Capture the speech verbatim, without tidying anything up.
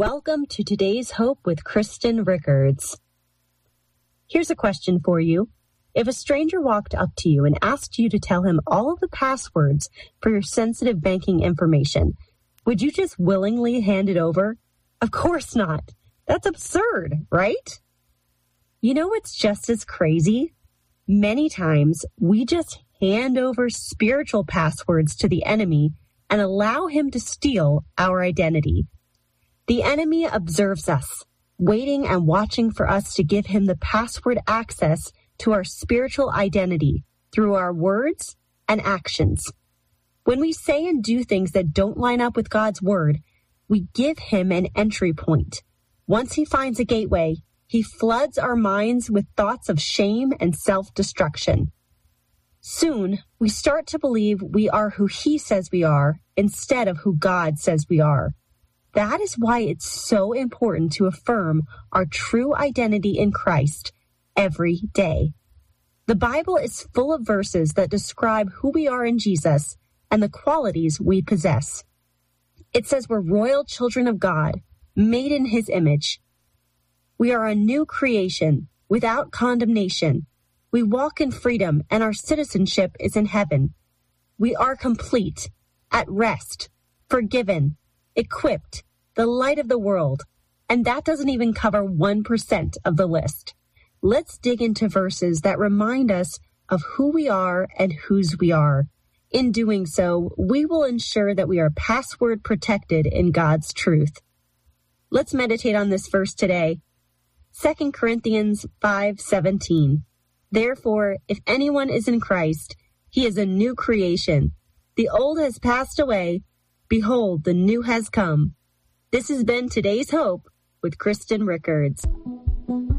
Welcome to today's Hope with Kristen Rickards. Here's a question for you. If a stranger walked up to you and asked you to tell him all of the passwords for your sensitive banking information, would you just willingly hand it over? Of course not. That's absurd, right? You know what's just as crazy? Many times we just hand over spiritual passwords to the enemy and allow him to steal our identity. The enemy observes us, waiting and watching for us to give him the password access to our spiritual identity through our words and actions. When we say and do things that don't line up with God's word, we give him an entry point. Once he finds a gateway, he floods our minds with thoughts of shame and self-destruction. Soon, we start to believe we are who he says we are instead of who God says we are. That is why it's so important to affirm our true identity in Christ every day. The Bible is full of verses that describe who we are in Jesus and the qualities we possess. It says we're royal children of God, made in his image. We are a new creation without condemnation. We walk in freedom and our citizenship is in heaven. We are complete, at rest, forgiven, equipped, the light of the world, and that doesn't even cover one percent of the list. Let's dig into verses that remind us of who we are and whose we are. In doing so, we will ensure that we are password protected in God's truth. Let's meditate on this verse today. Second Corinthians five seventeen. Therefore, if anyone is in Christ, he is a new creation. The old has passed away. Behold, the new has come. This has been today's Hope with Kristen Rickards.